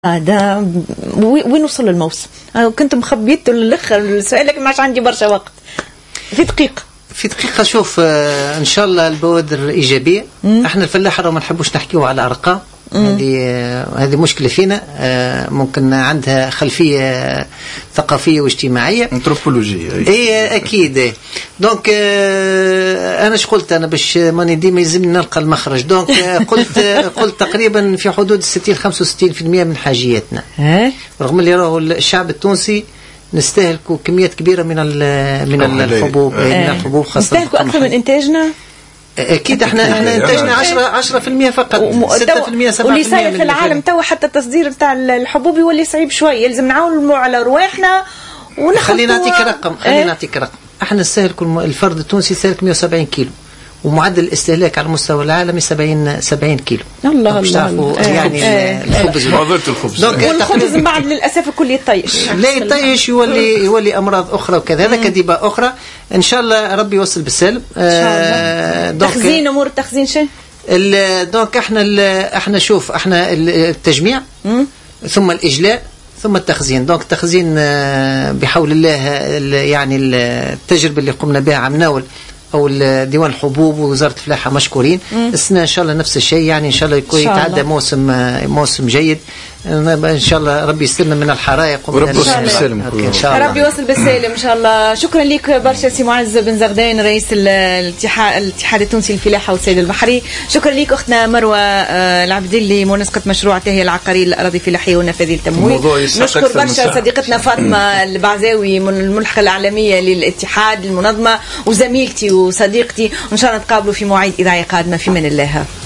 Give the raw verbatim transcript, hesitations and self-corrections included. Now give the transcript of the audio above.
هذا وين وصل الموسم؟ كنت مخبيته للاخر السؤال لكن ما عادش عندي برشا وقت. في دقيقه في دقيقه شوف آه ان شاء الله البوادر ايجابيه. مم. احنا الفلاحه ما نحبوش نحكيو على ارقام، هذه آه هذه مشكله فينا. آه ممكن عندها خلفيه ثقافيه واجتماعيه انثروبولوجيه. اي اكيد. دونك آه انا اش قلت انا باش ماني ديما يلزمني نلقى المخرج. دونك آه قلت آه قلت تقريبا في حدود ستين خمسة وستين بالمئة من حاجياتنا، رغم اللي راهو الشعب التونسي نستهلكوا كميات كبيرة من من الحبوب من الحبوب خاصة نستهلكوا أكثر من إنتاجنا. أكيد احنا احنا إنتاجنا عشرة عشرة في المئة فقط، ستة في المئة سبعة في المئة. واللي صاير في العالم توا حتى التصدير بتاع الحبوب يولي صعيب شوي، يلزم نعاونوا على رواحنا ونخلوا. خلينا نعطيك رقم خلينا نعطيك رقم احنا نستهلكوا الفرد التونسي يستهلك مئة وسبعين كيلو، ومعدل الاستهلاك على المستوى العالمي سبعين سبعين كيلو. الله باش تعرفوا الله يعني آه. الخبز معضله الخبز. والخبز من بعد للاسف الكل يطيش لا يطيش، يولي يولي امراض اخرى وكذا. هذا كذبه اخرى. ان شاء الله ربي يوصل بالسلم. آه تخزين امور التخزين شيء. دونك احنا احنا شوف احنا التجميع مم. ثم الاجلاء ثم التخزين. دونك التخزين بحول الله يعني التجربه اللي قمنا بها عم ناول او ديوان الحبوب ووزاره الفلاحه مشكورين. السنه ان شاء الله نفس الشيء، يعني ان شاء الله يكون يتعدى موسم موسم جيد ان شاء الله. ربي يسلم من الحرائق وربي يوصل بالسالم ان شاء الله. ربي يوصل بالسالم ان شاء الله. شكرا لك برشا سي معز بن زغدان رئيس الاتحاد الاتحاد التونسي للفلاحه والصيد البحري. شكرا لك اختنا مروه العبدلي منسقه مشروع التهيئه العقاريه للاراضي الفلاحيه والنفاذيه التمويل. نشكر برشا صديقتنا فاطمه البعزاوي من الملحقه الاعلاميه للاتحاد المنظمه وزميلتي وصديقتي، وان شاء الله نتقابلوا في مواعيد اذاعيه قادمه في من الله.